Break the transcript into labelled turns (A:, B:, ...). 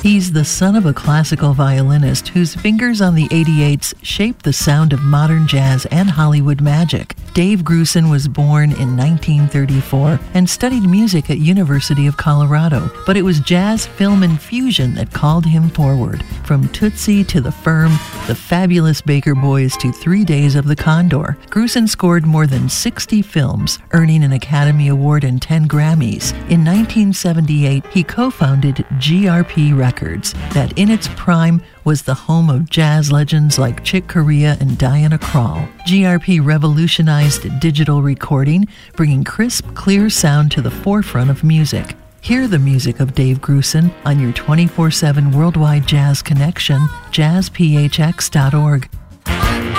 A: He's the son of a classical violinist whose fingers on the 88s shaped the sound of modern jazz and Hollywood magic. Dave Grusin was born in 1934 and studied music at University of Colorado, but it was jazz, film, and fusion that called him forward. From Tootsie to The Firm, The Fabulous Baker Boys to 3 Days of the Condor, Grusin scored more than 60 films, earning an Academy Award and 10 Grammys. In 1978, he co-founded GRP Records, that in its prime was the home of jazz legends like Chick Corea and Diana Krall. GRP revolutionized digital recording, bringing crisp, clear sound to the forefront of music. Hear the music of Dave Grusin on your 24/7 worldwide jazz connection, jazzphx.org.